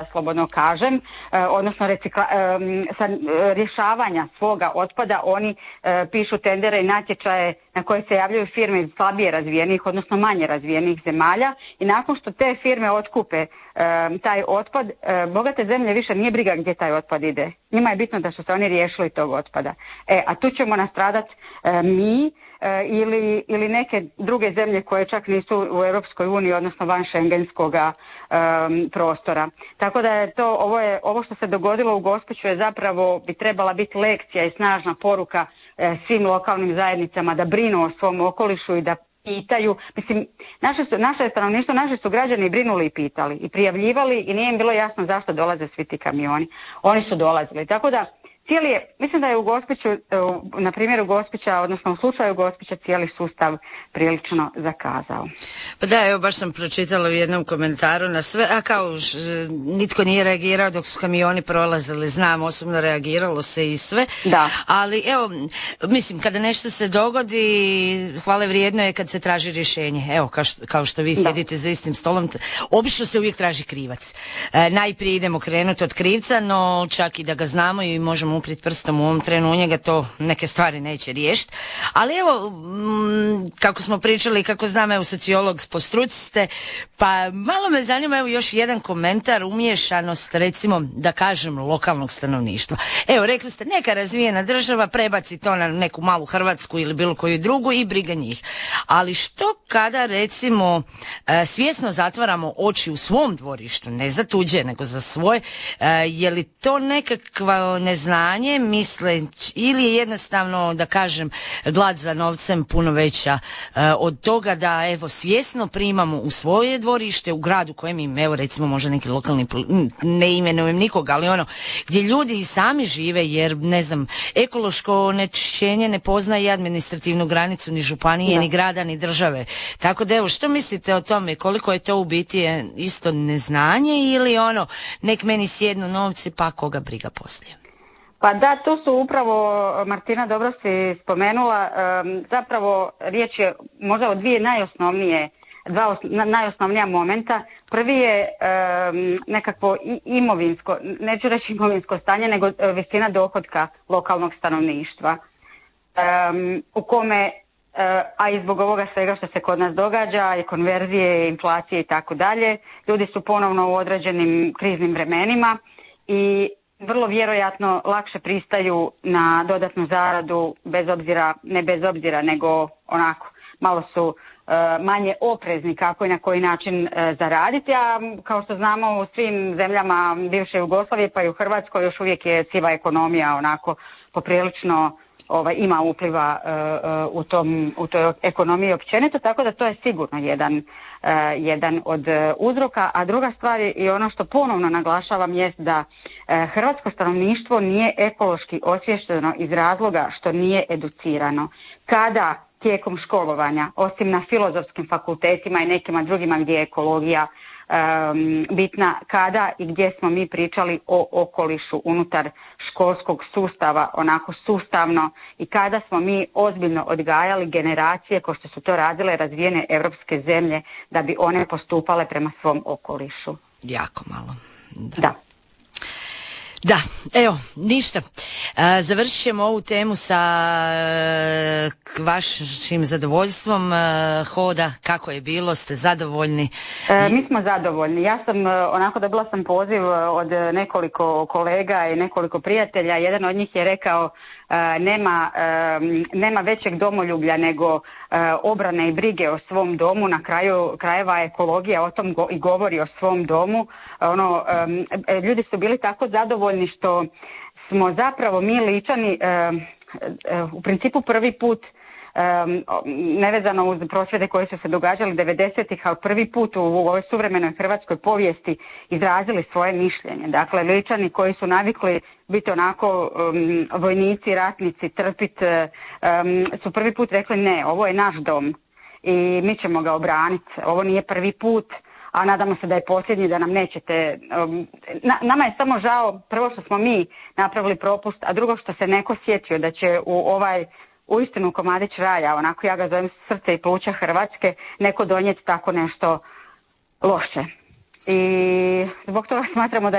slobodno kažem, odnosno rješavanja svoga otpada, oni pišu tendere i natječaje na koje se javljaju firme iz slabije razvijenih, odnosno manje razvijenih zemalja, i nakon što te firme otkupe taj otpad, bogate zemlje više nije briga gdje taj otpad ide. Njima je bitno da su se oni riješili tog otpada. A tu ćemo nastradati mi ili neke druge zemlje koje čak nisu u Europskoj uniji, odnosno van šengenskoga prostora. Tako da je to, ovo što se dogodilo u Gospiću je zapravo, bi trebala biti lekcija i snažna poruka svim lokalnim zajednicama da brinu o svom okolišu i da pitaju. Mislim, naše stanovništvo, naši su građani brinuli i pitali i prijavljivali i nije im bilo jasno zašto dolaze svi ti kamioni. Oni su dolazili. Tako da mislim da je u Gospiću, na primjeru Gospića, odnosno u slučaju Gospića, cijeli sustav prilično zakazao. Pa da, evo baš sam pročitala u jednom komentaru na sve, nitko nije reagirao dok su kamioni prolazili, znam, osobno reagiralo se i sve, da. Ali evo, mislim, kada nešto se dogodi, hvale vrijedno je kad se traži rješenje. Evo, kao što vi sjedite za istim stolom, obično se uvijek traži krivac. Najprije idemo krenuti od krivca, no čak i da ga znamo i možemo uprit prstom u ovom trenu u njega, to neke stvari neće riješiti. Ali evo, kako smo pričali, kako znam, evo sociolog po struci ste, pa malo me zanima, evo još jedan komentar, umiješanost, recimo, da kažem, lokalnog stanovništva. Evo, rekli ste, neka razvijena država prebaci to na neku malu Hrvatsku ili bilo koju drugu i briga njih. Ali što kada, recimo, svjesno zatvaramo oči u svom dvorištu, ne za tuđe, nego za svoje, je li to nekakva neznanje, misleći, ili je jednostavno, da kažem, glad za novcem puno veća od toga da, evo, svjesno primamo u svoje dvorište, u gradu kojem im, evo, recimo, možda neki lokalni, ne imenujem nikoga, ali gdje ljudi i sami žive, jer, ne znam, ekološko onečišćenje ne poznaje administrativnu granicu ni županije, ni grada, ni države. Tako da, evo, što mislite o tome? Koliko je to u biti isto neznanje ili nek meni sjednu novci pa koga briga poslije? Pa da, tu su upravo, Martina, dobro si spomenula, zapravo riječ je možda o dva najosnovnija momenta. Prvi je nekakvo imovinsko, neću reći imovinsko stanje, nego visina dohotka lokalnog stanovništva, u kome, a i zbog ovoga svega što se kod nas događa, i konverzije, inflacije i tako dalje, ljudi su ponovno u određenim kriznim vremenima i vrlo vjerojatno lakše pristaju na dodatnu zaradu, ne bez obzira, nego onako, malo su manje oprezni kako i na koji način zaraditi, a kao što znamo u svim zemljama bivše Jugoslavije, pa i u Hrvatskoj, još uvijek je siva ekonomija onako poprilično ima upliva u toj ekonomiji općenito, tako da to je sigurno jedan od uzroka. A druga stvar je i ono što ponovno naglašavam jest da hrvatsko stanovništvo nije ekološki osviješteno iz razloga što nije educirano. Kada tijekom školovanja, osim na filozofskim fakultetima i nekima drugima gdje je ekologija bitna, kada i gdje smo mi pričali o okolišu unutar školskog sustava, onako sustavno, i kada smo mi ozbiljno odgajali generacije kao što su to radile razvijene europske zemlje da bi one postupale prema svom okolišu. Jako malo. Da, evo, ništa. Završit ćemo ovu temu sa vašim zadovoljstvom hoda. Kako je bilo? Ste zadovoljni? Mi smo zadovoljni. Ja sam, dobila sam poziv od nekoliko kolega i nekoliko prijatelja. Jedan od njih je rekao nema većeg domoljublja nego obrane i brige o svom domu. Na kraju krajeva ekologija o tom i govori o svom domu. Ljudi su bili tako zadovoljni što smo zapravo mi Ličani u principu prvi put, nevezano uz prosvjede koje su se događali 90-ih, ali prvi put u ovoj suvremenoj hrvatskoj povijesti izrazili svoje mišljenje. Dakle, Ličani koji su navikli biti onako vojnici, ratnici, trpit, su prvi put rekli ne, ovo je naš dom i mi ćemo ga obraniti. Ovo nije prvi put, a nadamo se da je posljednji, da nam nećete. Nama je samo žao, prvo što smo mi napravili propust, a drugo što se neko sjetio da će u ovaj uistinu komadić raja, onako ja ga zovem srce i pluća Hrvatske, neko donijeti tako nešto loše. I zbog toga smatramo da